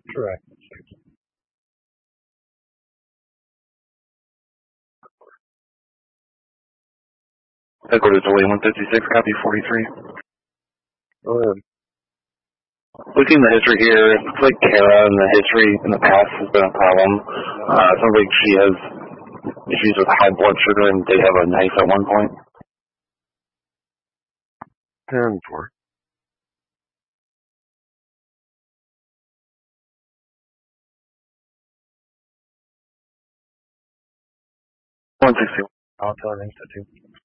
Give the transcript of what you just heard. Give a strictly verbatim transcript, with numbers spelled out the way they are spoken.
Correct. Headquarters delay one fifty-six, copy forty-three. Go ahead. Looking at the history here, it looks like Kara in the history in the past has been a problem. Uh, it sounds like she has issues with high blood sugar and did have a knife at one point. ten four. one sixty. I'll tell Institute.